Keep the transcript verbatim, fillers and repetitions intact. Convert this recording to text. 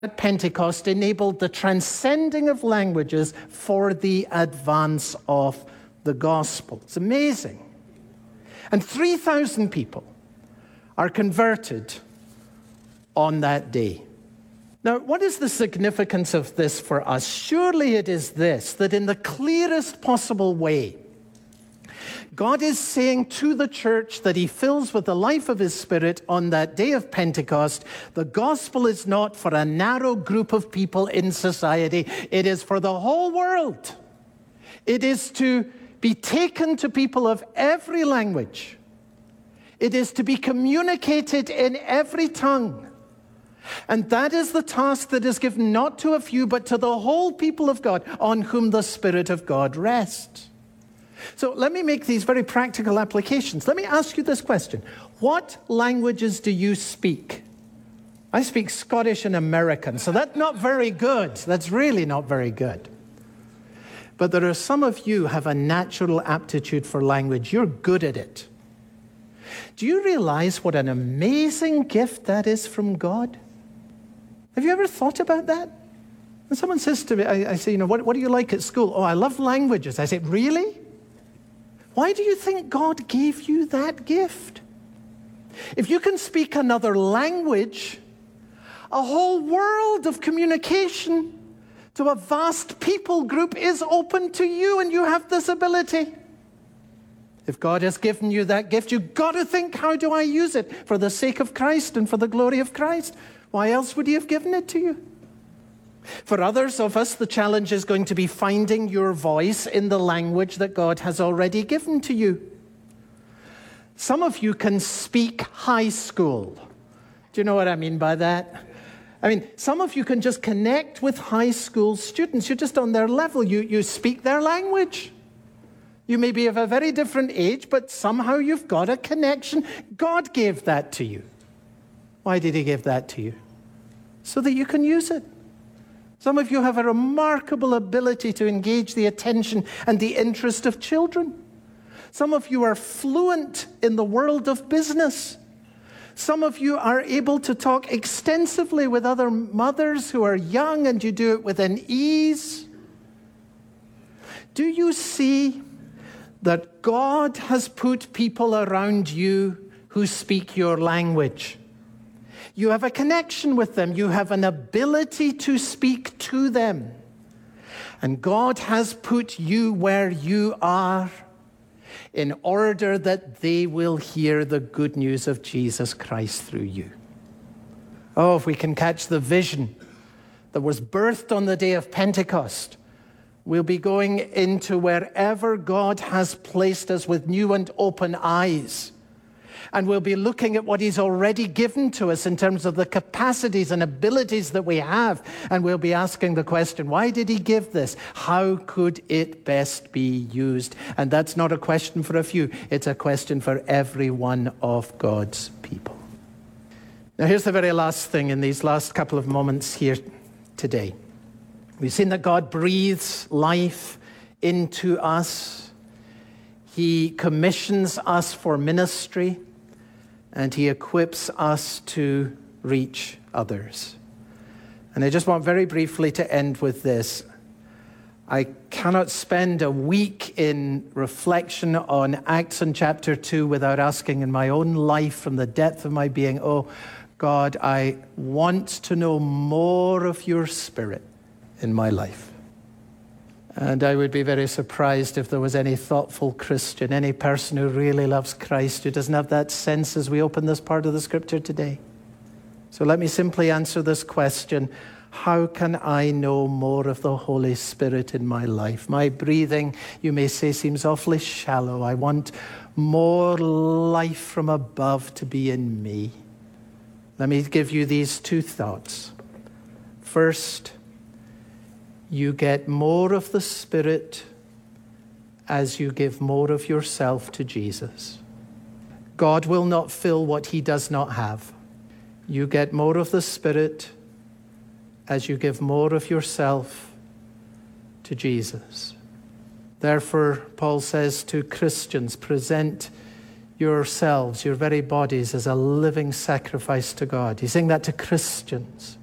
at Pentecost enabled the transcending of languages for the advance of the gospel. It's amazing. And three thousand people are converted on that day. Now, what is the significance of this for us? Surely it is this, that in the clearest possible way, God is saying to the church that he fills with the life of his Spirit on that day of Pentecost, the gospel is not for a narrow group of people in society. It is for the whole world. It is to be taken to people of every language. It is to be communicated in every tongue. And that is the task that is given not to a few, but to the whole people of God, on whom the Spirit of God rests. So let me make these very practical applications. Let me ask you this question. What languages do you speak? I speak Scottish and American, so that's not very good. That's really not very good. But there are some of you who have a natural aptitude for language. You're good at it. Do you realize what an amazing gift that is from God? Have you ever thought about that? When someone says to me, I, I say, you know, what, what do you like at school? Oh, I love languages. I say, really? Why do you think God gave you that gift? If you can speak another language, a whole world of communication to a vast people group is open to you, and you have this ability. If God has given you that gift, you've got to think, how do I use it for the sake of Christ and for the glory of Christ? Why else would he have given it to you? For others of us, the challenge is going to be finding your voice in the language that God has already given to you. Some of you can speak high school. Do you know what I mean by that? I mean, some of you can just connect with high school students. You're just on their level. You, you speak their language. You may be of a very different age, but somehow you've got a connection. God gave that to you. Why did he give that to you? So that you can use it. Some of you have a remarkable ability to engage the attention and the interest of children. Some of you are fluent in the world of business. Some of you are able to talk extensively with other mothers who are young, and you do it with an ease. Do you see that God has put people around you who speak your language? You have a connection with them. You have an ability to speak to them. And God has put you where you are in order that they will hear the good news of Jesus Christ through you. Oh, if we can catch the vision that was birthed on the day of Pentecost, we'll be going into wherever God has placed us with new and open eyes. And we'll be looking at what he's already given to us in terms of the capacities and abilities that we have. And we'll be asking the question, why did he give this? How could it best be used? And that's not a question for a few. It's a question for every one of God's people. Now, here's the very last thing in these last couple of moments here today. We've seen that God breathes life into us. He commissions us for ministry, and he equips us to reach others. And I just want very briefly to end with this. I cannot spend a week in reflection on Acts and chapter two without asking in my own life from the depth of my being, oh, God, I want to know more of your Spirit in my life. And I would be very surprised if there was any thoughtful Christian, any person who really loves Christ, who doesn't have that sense as we open this part of the scripture today. So let me simply answer this question. How can I know more of the Holy Spirit in my life? My breathing, you may say, seems awfully shallow. I want more life from above to be in me. Let me give you these two thoughts. First, you get more of the Spirit as you give more of yourself to Jesus. God will not fill what he does not have. You get more of the Spirit as you give more of yourself to Jesus. Therefore, Paul says to Christians, present yourselves, your very bodies, as a living sacrifice to God. He's saying that to Christians.